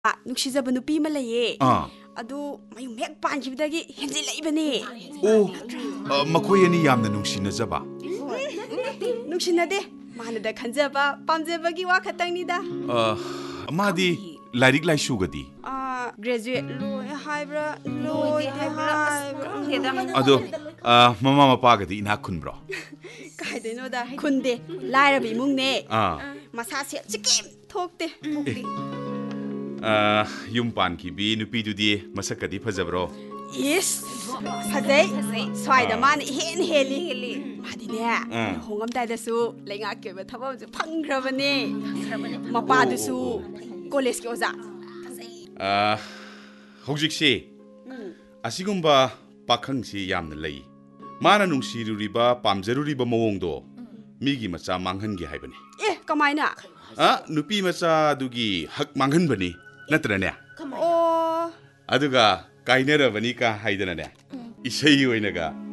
ꯅꯨꯡꯁꯤꯖꯕ ꯅꯨꯄꯤ ꯑꯃ ꯂꯩꯌꯦ ꯑꯗꯨ ꯃꯌꯨꯝ ꯍꯦꯛ ꯄꯥꯟꯈꯤꯕꯗꯒꯤ ꯍꯦꯟꯖꯤꯜꯂꯛꯏꯕꯅꯦ ꯑꯣ ꯃꯈꯣꯏ ꯑꯅꯤ ꯌꯥꯝꯅ ꯅꯨꯡꯁꯤꯅꯖꯕ ꯅꯨꯡꯁꯤꯅꯗꯦ ꯃꯥꯅꯗ ꯈꯟꯖꯕ ꯄꯥꯝꯖꯕꯒꯤ ꯋꯥ ꯈꯛꯇꯪꯅꯤꯗ ꯃꯥꯗꯤ ꯂꯥꯏꯔꯤꯛ ꯂꯥꯏꯁꯨꯒꯗꯤ ꯒ꯭ꯔꯦꯖꯨꯑꯦꯠ ꯂꯣꯏ ꯍꯥꯏꯕ꯭ꯔꯥ ꯂꯣꯏꯗꯦ ꯍꯥꯏꯕ꯭ꯔꯥ ꯑꯗꯣ ꯃꯃꯥ ꯃꯄꯥꯒꯗꯤ ꯏꯅꯥꯛ ꯈꯨꯟꯕ꯭ꯔꯣ ꯀꯥꯏꯗꯩꯅꯣꯗ ꯈꯨꯟꯗꯦ ꯂꯥꯏꯔꯕ ꯏꯃꯨꯡꯅꯦ ꯃꯁꯥ ꯁꯦꯠꯁꯤ ꯀꯦꯝ ꯊꯣꯛꯇꯦ ꯌꯨꯝ ꯄꯥꯟꯈꯤꯕꯤ ꯅꯨꯄꯤꯗꯨꯗꯤ ꯃꯁꯛꯀꯗꯤ ꯐꯖꯕ꯭ꯔꯣ ꯏꯁ ꯐꯖꯩ ꯁ꯭ꯋꯥꯏꯗ ꯃꯥꯅ ꯏꯍꯦꯟ ꯍꯦꯜꯂꯤ ꯃꯥꯗꯤꯅꯦ ꯂꯨꯍꯣꯡꯉꯝꯗꯥꯏꯗꯁꯨ ꯂꯩꯉꯥꯛꯀꯤ ꯑꯣꯏꯕ ꯊꯕꯛ ꯑꯃꯁꯨ ꯐꯪꯈ꯭ꯔꯕꯅꯦ ꯃꯄꯥꯗꯨꯁꯨ ꯀꯣꯂꯦꯖꯀꯤ ꯑꯣꯖꯥ ꯍꯧꯖꯤꯛꯁꯦ ꯑꯁꯤꯒꯨꯝꯕ ꯄꯥꯈꯪꯁꯤ ꯌꯥꯝꯅ ꯂꯩ ꯃꯥꯅ ꯅꯨꯡꯁꯤꯔꯨꯔꯤꯕ ꯄꯥꯝꯖꯔꯨꯔꯤꯕ ꯃꯑꯣꯡꯗꯣ ꯃꯤꯒꯤ ꯃꯆꯥ ꯃꯥꯡꯍꯟꯒꯦ ꯍꯥꯏꯕꯅꯤ ꯀꯃꯥꯏꯅ ꯅꯨꯄꯤ ꯃꯆꯥꯗꯨꯒꯤ ꯍꯛ ꯃꯥꯡꯍꯟꯕꯅꯤ ꯅꯠꯇ꯭ꯔꯅꯦ ꯑꯣ ꯑꯗꯨꯒ ꯀꯥꯏꯅꯔꯕꯅꯤ ꯀ ꯍꯥꯏꯗꯅꯅꯦ ꯏꯁꯩ ꯑꯣꯏꯅꯒ